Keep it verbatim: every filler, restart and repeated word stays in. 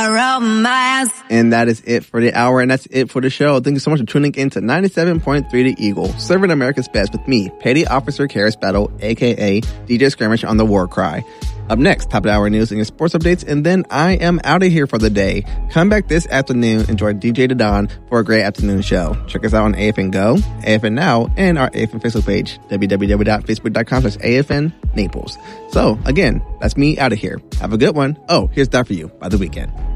romance. And that is it for the hour, and that's it for the show. Thank you so much for tuning in to ninety-seven point three The Eagle, serving America's best with me, Petty Officer Karis Battle, a k a. D J Skirmish on the War Cry. Up next, top of the hour news and your sports updates, and then I am out of here for the day. Come back this afternoon and join D J the Don for a great afternoon show. Check us out on A F N Go, A F N Now, and our A F N Facebook page, w w w dot facebook dot com slash A F N Naples. So, again, that's me out of here. Have a good one. Oh, here's Die For You by The Weeknd.